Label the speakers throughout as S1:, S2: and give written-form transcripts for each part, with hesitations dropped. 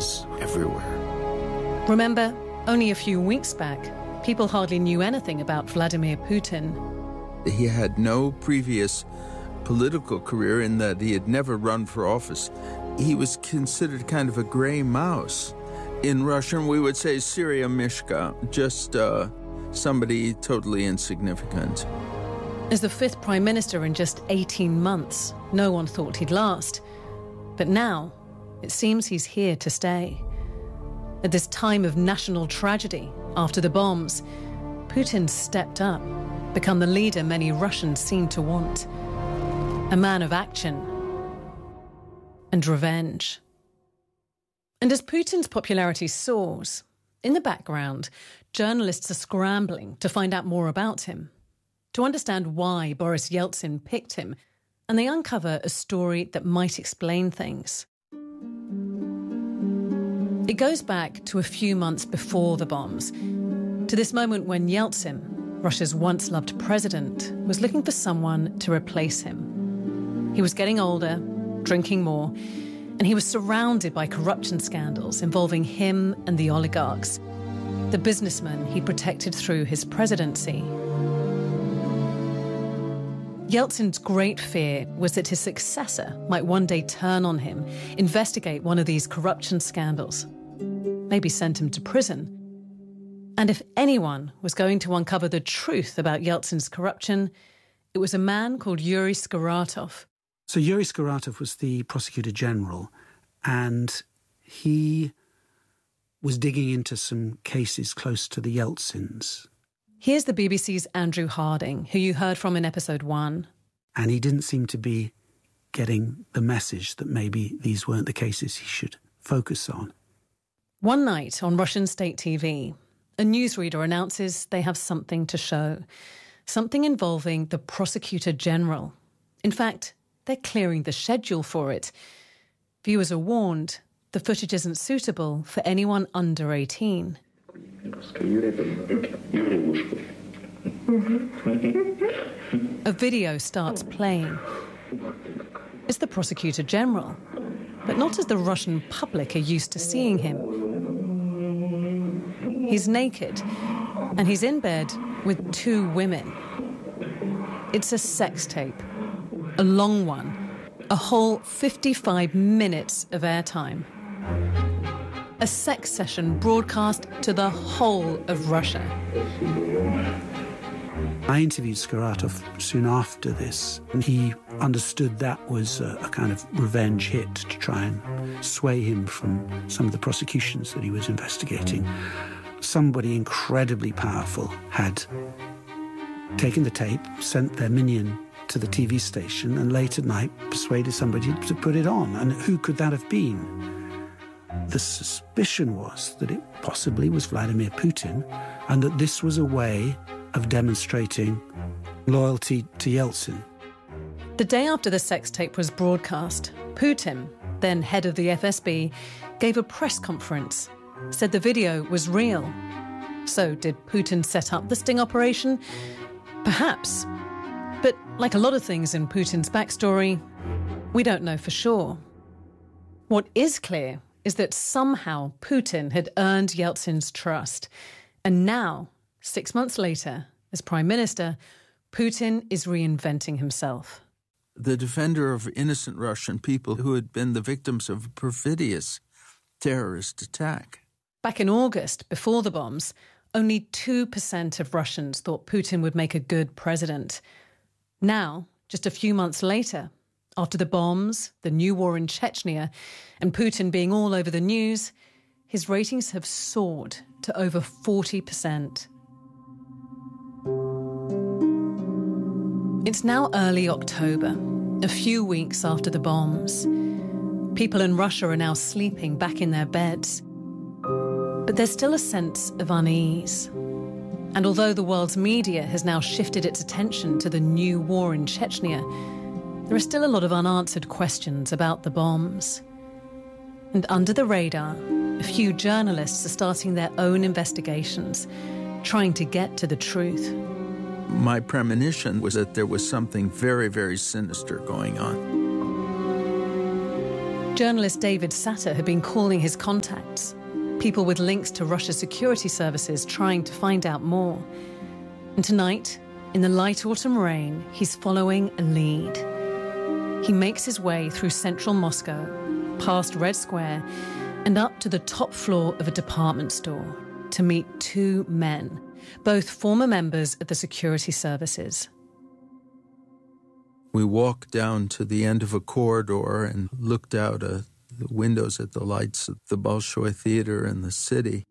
S1: was everywhere.
S2: Remember, only a few weeks back, people hardly knew anything about Vladimir Putin.
S1: He had no previous political career in that he had never run for office. He was considered kind of a gray mouse. In Russian, we would say Syria Mishka, just somebody totally insignificant.
S2: As the fifth prime minister in just 18 months, no one thought he'd last. But now, it seems he's here to stay. At this time of national tragedy, after the bombs, Putin stepped up, become the leader many Russians seem to want. A man of action and revenge. And as Putin's popularity soars, in the background, journalists are scrambling to find out more about him, to understand why Boris Yeltsin picked him, and they uncover a story that might explain things. It goes back to a few months before the bombs, to this moment when Yeltsin, Russia's once-loved president, was looking for someone to replace him. He was getting older, drinking more, and he was surrounded by corruption scandals involving him and the oligarchs, the businessmen he protected through his presidency. Yeltsin's great fear was that his successor might one day turn on him, investigate one of these corruption scandals, maybe send him to prison. And if anyone was going to uncover the truth about Yeltsin's corruption, it was a man called Yuri Skaratov.
S3: So Yuri Skaratov was the prosecutor general, and he was digging into some cases close to the Yeltsins.
S2: Here's the BBC's Andrew Harding, who you heard from in episode 1.
S3: And he didn't seem to be getting the message that maybe these weren't the cases he should focus on.
S2: One night on Russian state TV, a newsreader announces they have something to show, something involving the prosecutor general. In fact, they're clearing the schedule for it. Viewers are warned the footage isn't suitable for anyone under 18. A video starts playing. It's the prosecutor general, but not as the Russian public are used to seeing him. He's naked, and he's in bed with 2 women. It's a sex tape, a long one, a whole 55 minutes of airtime. A sex session broadcast to the whole of Russia.
S3: I interviewed Skaratov soon after this, and he understood that was a kind of revenge hit to try and sway him from some of the prosecutions that he was investigating. Somebody incredibly powerful had taken the tape, sent their minion to the TV station, and late at night persuaded somebody to put it on. And who could that have been? The suspicion was that it possibly was Vladimir Putin, and that this was a way of demonstrating loyalty to Yeltsin.
S2: The day after the sex tape was broadcast, Putin, then head of the FSB, gave a press conference, said the video was real. So did Putin set up the sting operation? Perhaps. But like a lot of things in Putin's backstory, we don't know for sure. What is clear is that somehow Putin had earned Yeltsin's trust. And now, 6 months later, as Prime Minister, Putin is reinventing himself.
S1: The defender of innocent Russian people who had been the victims of a perfidious terrorist attack.
S2: Back in August, before the bombs, only 2% of Russians thought Putin would make a good president. Now, just a few months later, after the bombs, the new war in Chechnya, and Putin being all over the news, his ratings have soared to over 40%. It's now early October, a few weeks after the bombs. People in Russia are now sleeping back in their beds. But there's still a sense of unease. And although the world's media has now shifted its attention to the new war in Chechnya, there are still a lot of unanswered questions about the bombs. And under the radar, a few journalists are starting their own investigations, trying to get to the truth.
S1: My premonition was that there was something very, very sinister going on.
S2: Journalist David Satter had been calling his contacts, people with links to Russia's security services, trying to find out more. And tonight, in the light autumn rain, he's following a lead. He makes his way through central Moscow, past Red Square, and up to the top floor of a department store to meet two men, both former members of the security services.
S1: We walked down to the end of a corridor and looked out the windows at the lights of the Bolshoi Theater in the city.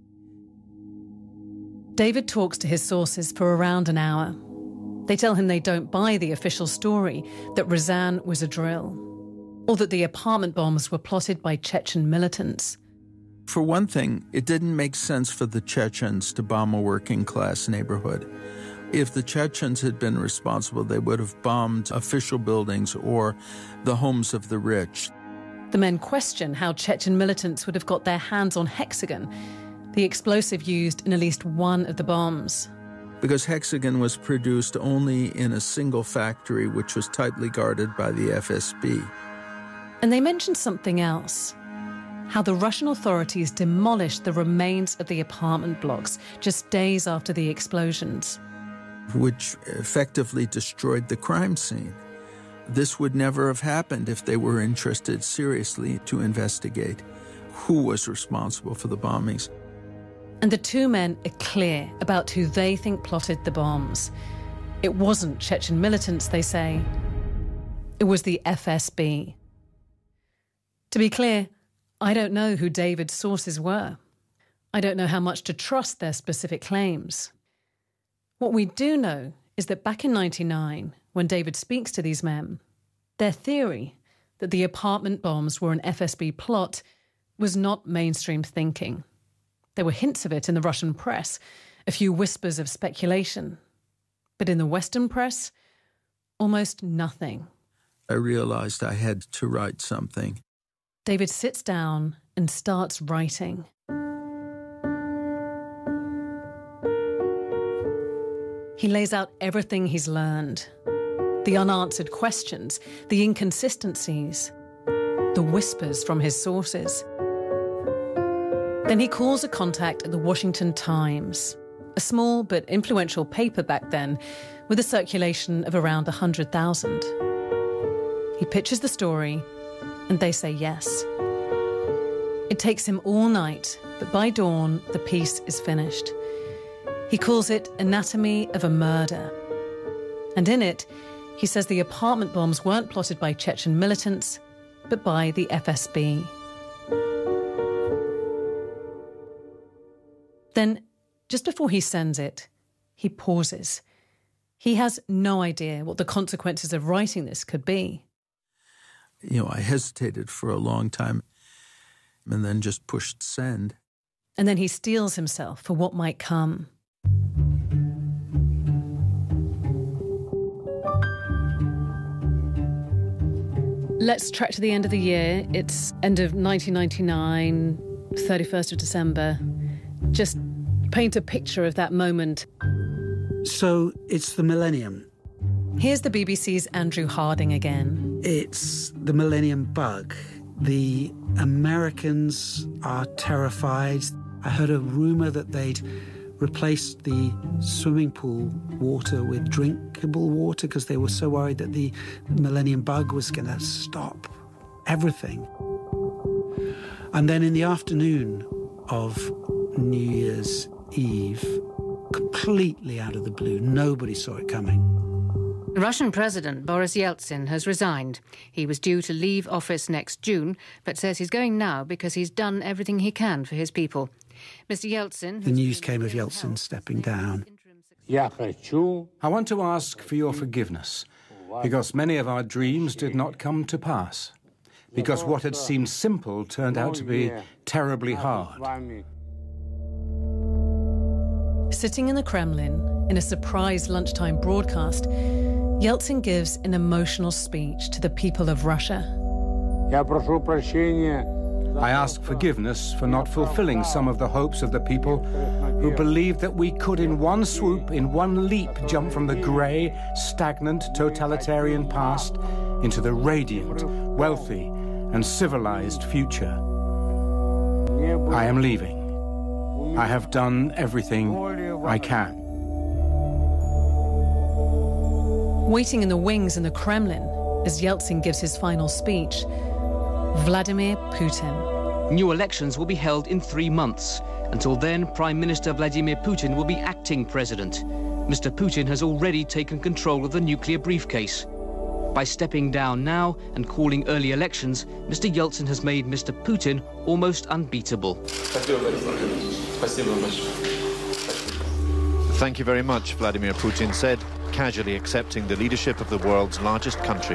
S2: David talks to his sources for around an hour. They tell him they don't buy the official story that Ryazan was a drill, or that the apartment bombs were plotted by Chechen militants.
S1: For one thing, it didn't make sense for the Chechens to bomb a working-class neighborhood. If the Chechens had been responsible, they would have bombed official buildings or the homes of the rich.
S2: The men question how Chechen militants would have got their hands on hexagon, the explosive used in at least one of the bombs.
S1: Because hexagon was produced only in a single factory, which was tightly guarded by the FSB.
S2: And they mentioned something else, how the Russian authorities demolished the remains of the apartment blocks just days after the explosions,
S1: which effectively destroyed the crime scene. This would never have happened if they were interested seriously to investigate who was responsible for the bombings.
S2: And the two men are clear about who they think plotted the bombs. It wasn't Chechen militants, they say. It was the FSB. To be clear, I don't know who David's sources were. I don't know how much to trust their specific claims. What we do know is that back in 1999, when David speaks to these men, their theory that the apartment bombs were an FSB plot was not mainstream thinking. There were hints of it in the Russian press, a few whispers of speculation. But in the Western press, almost nothing.
S1: I realized I had to write something.
S2: David sits down and starts writing. He lays out everything he's learned. The unanswered questions, the inconsistencies, the whispers from his sources. Then he calls a contact at the Washington Times, a small but influential paper back then, with a circulation of around 100,000. He pitches the story, and they say yes. It takes him all night, but by dawn, the piece is finished. He calls it Anatomy of a Murder. And in it, he says the apartment bombs weren't plotted by Chechen militants, but by the FSB. Then, just before he sends it, he pauses. He has no idea what the consequences of writing this could be.
S1: I hesitated for a long time and then just pushed send.
S2: And then he steels himself for what might come. Let's track to the end of the year. It's end of 1999, 31st of December. Just paint a picture of that moment.
S3: So it's the millennium.
S2: Here's the BBC's Andrew Harding again.
S3: It's the millennium bug. The Americans are terrified. I heard a rumour that they'd replaced the swimming pool water with drinkable water because they were so worried that the millennium bug was going to stop everything. And then in the afternoon of New Year's Eve, completely out of the blue, nobody saw it coming.
S4: Russian President Boris Yeltsin has resigned. He was due to leave office next June, but says he's going now because he's done everything he can for his people. Mr. Yeltsin...
S3: The news came of Yeltsin stepping down.
S5: I want to ask for your forgiveness, because many of our dreams did not come to pass, because what had seemed simple turned out to be terribly hard.
S2: Sitting in the Kremlin, in a surprise lunchtime broadcast, Yeltsin gives an emotional speech to the people of Russia.
S5: I ask forgiveness for not fulfilling some of the hopes of the people who believed that we could in one swoop, in one leap, jump from the grey, stagnant, totalitarian past into the radiant, wealthy, and civilized future. I am leaving. I have done everything I can.
S2: Waiting in the wings in the Kremlin as Yeltsin gives his final speech, Vladimir Putin.
S6: New elections will be held in 3 months. Until then, Prime Minister Vladimir Putin will be acting president. Mr. Putin has already taken control of the nuclear briefcase. By stepping down now and calling early elections, Mr. Yeltsin has made Mr. Putin almost unbeatable.
S7: Thank you very much, Vladimir Putin said, casually accepting the leadership of the world's largest country.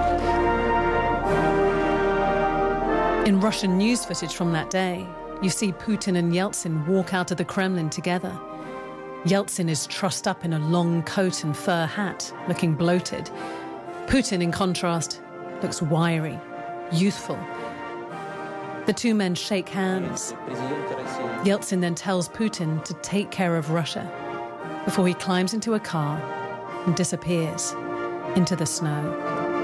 S2: In Russian news footage from that day, you see Putin and Yeltsin walk out of the Kremlin together. Yeltsin is trussed up in a long coat and fur hat, looking bloated. Putin, in contrast, looks wiry, youthful. The two men shake hands. Yeltsin then tells Putin to take care of Russia before he climbs into a car and disappears into the snow.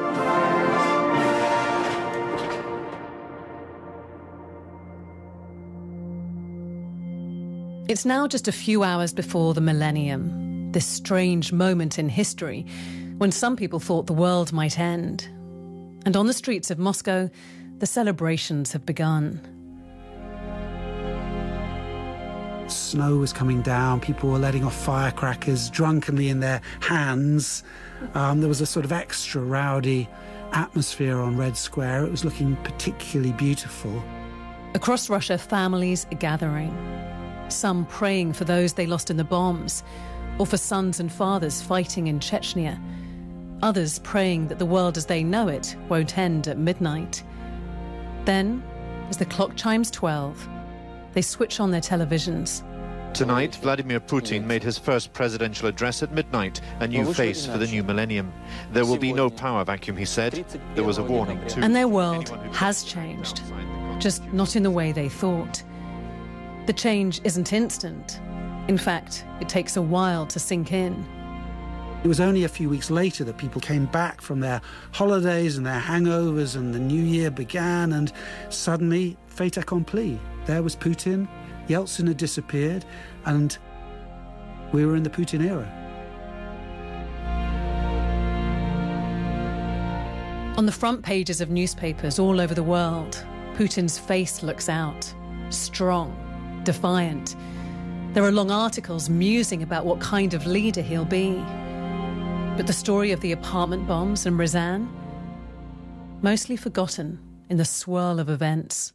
S2: It's now just a few hours before the millennium, this strange moment in history when some people thought the world might end. And on the streets of Moscow, the celebrations have begun.
S3: Snow was coming down, people were letting off firecrackers drunkenly in their hands. There was a sort of extra rowdy atmosphere on Red Square. It was looking particularly beautiful.
S2: Across Russia, families are gathering. Some praying for those they lost in the bombs, or for sons and fathers fighting in Chechnya. Others praying that the world as they know it won't end at midnight. Then, as the clock chimes 12, they switch on their televisions.
S7: Tonight, Vladimir Putin made his first presidential address at midnight, a new face for the new millennium. There will be no power vacuum, he said. There was a warning too.
S2: And their world has changed, just not in the way they thought. The change isn't instant. In fact, it takes a while to sink in.
S3: It was only a few weeks later that people came back from their holidays and their hangovers, and the new year began, and suddenly, fait accompli. There was Putin, Yeltsin had disappeared, and we were in the Putin era.
S2: On the front pages of newspapers all over the world, Putin's face looks out, strong, defiant. There are long articles musing about what kind of leader he'll be. But the story of the apartment bombs in Ryazan, mostly forgotten in the swirl of events.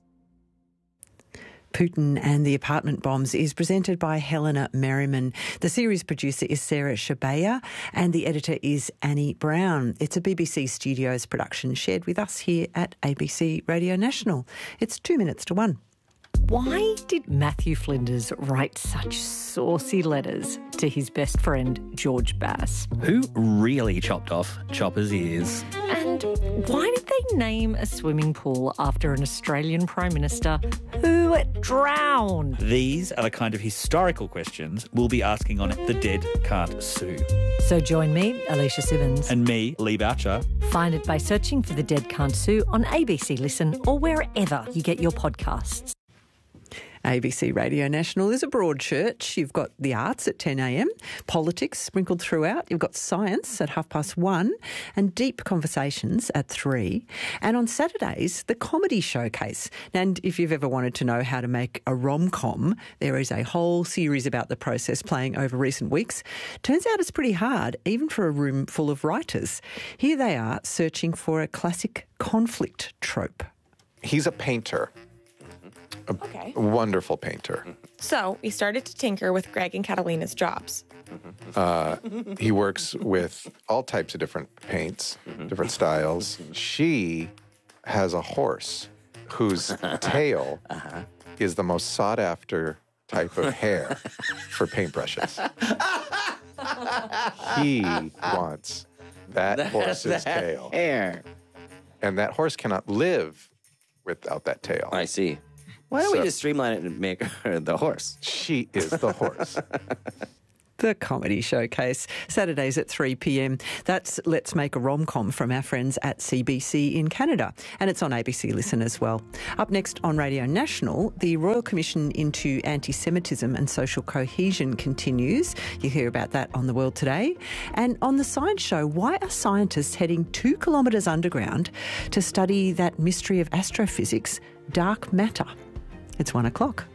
S8: Putin and the Apartment Bombs is presented by Helena Merriman. The series producer is Sarah Shabaya and the editor is Annie Brown. It's a BBC Studios production shared with us here at ABC Radio National. It's 2 minutes to 1.
S9: Why did Matthew Flinders write such saucy letters to his best friend, George Bass?
S10: Who really chopped off Chopper's ears?
S9: And why did they name a swimming pool after an Australian Prime Minister who drowned?
S10: These are the kind of historical questions we'll be asking on The Dead Can't Sue.
S9: So join me, Alicia Simmons.
S10: And me, Lee Boucher.
S9: Find it by searching for The Dead Can't Sue on ABC Listen or wherever you get your podcasts.
S8: ABC Radio National is a broad church. You've got the arts at 10 a.m, politics sprinkled throughout. You've got science at 1:30 and deep conversations at 3. And on Saturdays, the comedy showcase. And if you've ever wanted to know how to make a rom-com, there is a whole series about the process playing over recent weeks. Turns out it's pretty hard, even for a room full of writers. Here they are searching for a classic conflict trope.
S11: He's a painter. A wonderful painter.
S12: So we started to tinker with Greg and Catalina's jobs.
S11: He works with all types of different paints, different styles. She has a horse whose tail is the most sought-after type of hair for paintbrushes. He wants that horse's tail.
S13: Hair.
S11: And that horse cannot live without that tail.
S13: I see. Why don't we just streamline it and make her the horse?
S11: She is the horse.
S8: The Comedy Showcase, Saturdays at 3 p.m. That's Let's Make a Rom-Com from our friends at CBC in Canada. And it's on ABC Listen as well. Up next on Radio National, the Royal Commission into Anti-Semitism and Social Cohesion continues. You'll hear about that on The World Today. And on The Science Show, why are scientists heading 2 kilometres underground to study that mystery of astrophysics, dark matter? It's 1 o'clock.